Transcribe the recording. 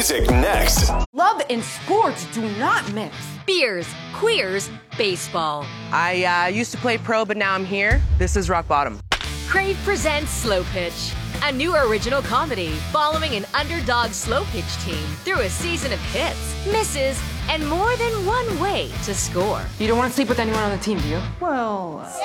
music next. Love and sports do not mix. Beers, queers, baseball. I used to play pro, but now I'm here. This is rock bottom. Crave presents Slow Pitch, a new original comedy following an underdog slow pitch team through a season of hits, misses, and more than one way to score. You don't want to sleep with anyone on the team, do you? Well...